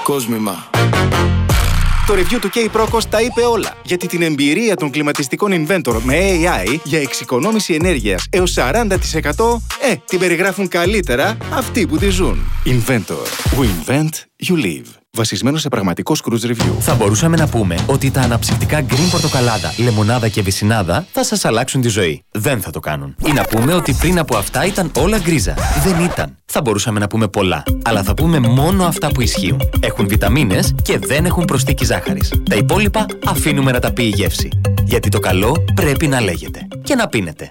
Κόσμημα. Το review του K-Procos τα είπε όλα, γιατί την εμπειρία των κλιματιστικών Inventor με AI για εξοικονόμηση ενέργειας έως 40% την περιγράφουν καλύτερα αυτοί που τη ζουν. Inventor. We invent, you live. Βασισμένο σε πραγματικό Scrooge Review. Θα μπορούσαμε να πούμε ότι τα αναψυκτικά Green πορτοκαλάδα, λεμονάδα και βυσσινάδα θα σας αλλάξουν τη ζωή. Δεν θα το κάνουν. Ή να πούμε ότι πριν από αυτά ήταν όλα γκρίζα. Δεν ήταν. Θα μπορούσαμε να πούμε πολλά. Αλλά θα πούμε μόνο αυτά που ισχύουν. Έχουν βιταμίνες και δεν έχουν προσθήκη ζάχαρης. Τα υπόλοιπα αφήνουμε να τα πει η γεύση. Γιατί το καλό πρέπει να λέγεται. Και να πίνετε.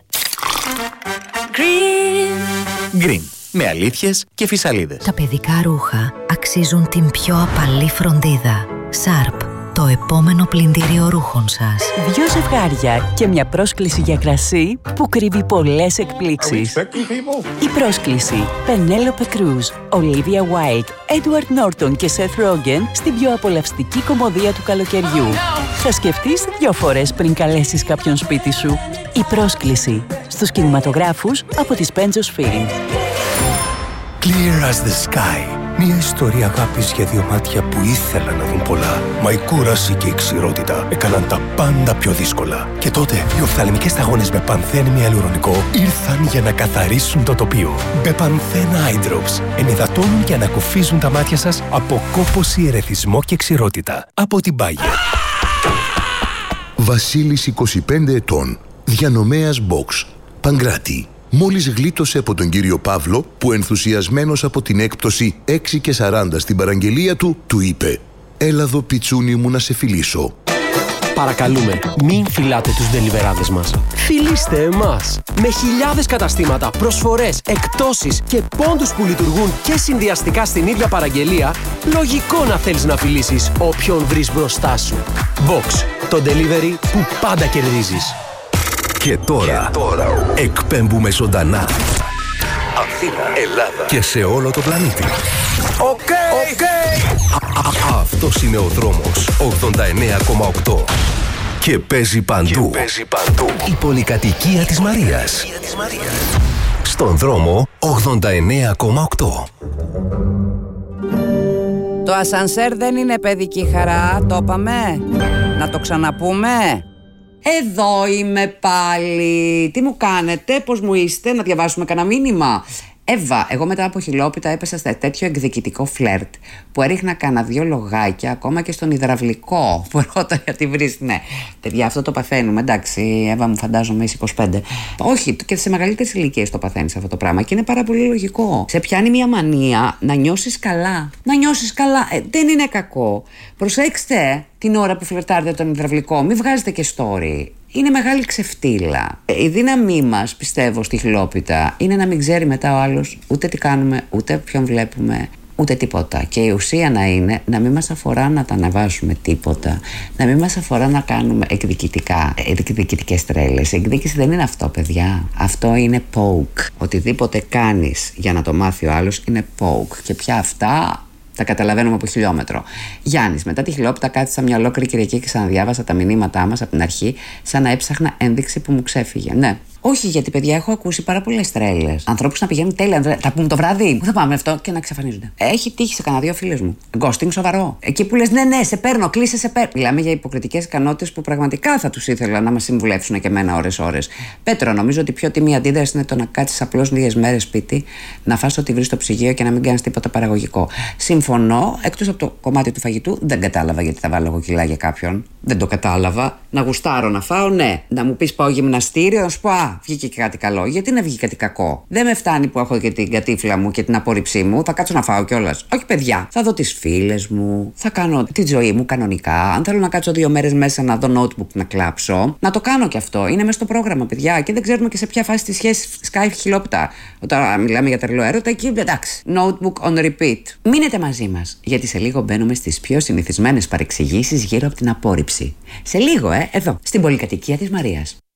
Green. Με αλήθειες και φυσαλίδες. Τα παιδικά ρούχα αξίζουν την πιο απαλή φροντίδα. Sharp, το επόμενο πλυντήριο ρούχων σας. 2 ζευγάρια και μια πρόσκληση για κρασί που κρύβει πολλές εκπλήξεις. Η πρόσκληση: Penelope Cruz, Olivia Wilde, Edward Norton και Seth Rogen στην πιο απολαυστική κομμωδία του καλοκαιριού. Θα σκεφτείς 2 φορές πριν καλέσεις κάποιον σπίτι σου. Η πρόσκληση στους κινηματογράφους από τις Pentos Film. Clear as the sky. Μια ιστορία αγάπης για 2 μάτια που ήθελαν να δουν πολλά. Μα η κούραση και η ξηρότητα έκαναν τα πάντα πιο δύσκολα. Και τότε οι οφθαλμικές σταγόνες Bepanthen Hyaluronico ήρθαν για να καθαρίσουν το τοπίο. Bepanthen Eye Drops ενυδατώνουν και ανακουφίζουν τα μάτια σας από κόπωση, ερεθισμό και ξηρότητα. Από την Bayer. Βασίλης, 25 ετών, διανομέας box, Παγκράτη. Μόλις γλίτωσε από τον κύριο Παύλο που ενθουσιασμένος από την έκπτωση 6 και 40 στην παραγγελία του, του είπε «Έλα εδώ πιτσούνι μου να σε φιλήσω». Παρακαλούμε, μην φυλάτε τους ντελιβεράδες μας. Φιλήστε εμάς. Με χιλιάδες καταστήματα, προσφορές, εκπτώσεις και πόντους που λειτουργούν και συνδυαστικά στην ίδια παραγγελία, λογικό να θέλεις να φιλήσεις όποιον βρεις μπροστά σου. Box, το delivery που πάντα κερδίζεις. Και τώρα εκπέμπουμε ζωντανά Αθήνα, Ελλάδα και σε όλο το πλανήτη. Οκ. Αυτός είναι ο δρόμος 89,8 και παίζει παντού. Η πολυκατοικία της Μαρίας. Στον δρόμο 89,8. Το ασανσέρ δεν είναι παιδική χαρά, το είπαμε. Να το ξαναπούμε. Εδώ είμαι πάλι. Τι μου κάνετε, πώς μου είστε, να διαβάσουμε κανένα μήνυμα. Εύα, εγώ μετά από χιλόπιτα έπεσα σε τέτοιο εκδικητικό φλερτ που έριχνα κανένα 2 λογάκια ακόμα και στον υδραυλικό που ερχόταν για τη βρύση. Ναι, παιδιά, αυτό το παθαίνουμε. Εντάξει, Εύα, μου φαντάζομαι είσαι 25. Όχι, και σε μεγαλύτερες ηλικίες το παθαίνεις αυτό το πράγμα και είναι πάρα πολύ λογικό. Σε πιάνει μια μανία να νιώσεις καλά. Να νιώσεις καλά. Δεν είναι κακό. Προσέξτε την ώρα που φλερτάρετε τον υδραυλικό, μην βγάζετε και story. Είναι μεγάλη ξεφτύλα. Η δύναμή μας, πιστεύω, στη χιλόπιτα είναι να μην ξέρει μετά ο άλλος ούτε τι κάνουμε, ούτε ποιον βλέπουμε, ούτε τίποτα. Και η ουσία να είναι να μην μας αφορά να τα αναβάσουμε τίποτα, να μην μας αφορά να κάνουμε εκδικητικές τρέλες. Η εκδίκηση δεν είναι αυτό, παιδιά. Αυτό είναι poke. Οτιδήποτε κάνεις για να το μάθει ο άλλος είναι poke. Και πια αυτά τα καταλαβαίνουμε από χιλιόμετρο. Γιάννης, μετά τη χιλόπιτα κάθισα μια ολόκληρη Κυριακή και ξαναδιάβασα τα μηνύματά μας από την αρχή, σαν να έψαχνα ένδειξη που μου ξέφυγε. Ναι. Όχι, γιατί παιδιά έχω ακούσει πάρα πολλές τρέλες. Ανθρώπους να πηγαίνουν τέλεια. Θα πούμε το βράδυ. Πού θα πάμε αυτό και να εξαφανίζονται. Έχει τύχει σε κανένα 2 φίλες μου. Ghosting σοβαρό. Εκεί που λες ναι, σε παίρνω, κλείσε, σε παίρνω. Μιλάμε για υποκριτικές ικανότητες που πραγματικά θα τους ήθελα να μας συμβουλεύσουν και εμένα ώρες-ώρες. Πέτρο, νομίζω ότι πιο τιμή αντίδραση είναι το να κάτσεις απλώς λίγες μέρες σπίτι, να φας ό,τι βρεις στο ψυγείο και να μην κάνεις τίποτα παραγωγικό. Συμφωνώ, εκτός από το κομμάτι του φαγητού, δεν κατάλαβα γιατί θα βάλω εγώ κιλά για κάποιον. Δεν το κατάλαβα. Να γουστάρω να φάω, ναι. Να μου πεις πάω γυμναστήριο, να σου πω βγήκε και κάτι καλό. Γιατί να βγει κάτι κακό. Δεν με φτάνει που έχω και την κατήφλα μου και την απόρριψή μου. Θα κάτσω να φάω κιόλας. Όχι, παιδιά. Θα δω τις φίλες μου. Θα κάνω τη ζωή μου κανονικά. Αν θέλω να κάτσω 2 μέρες μέσα να δω notebook να κλάψω, να το κάνω κι αυτό. Είναι μέσα στο πρόγραμμα, παιδιά. Και δεν ξέρουμε και σε ποια φάση τη σχέση σκάει χιλόπιτα. Όταν μιλάμε για τρελό έρωτα, εκεί εντάξει. Notebook on repeat. Μείνετε μαζί μας. Γιατί σε λίγο μπαίνουμε στις πιο συνηθισμένες παρεξηγήσεις γύρω από την απόρριψη. Σε λίγο, εδώ, στην πολυκατοικία της Μαρίας.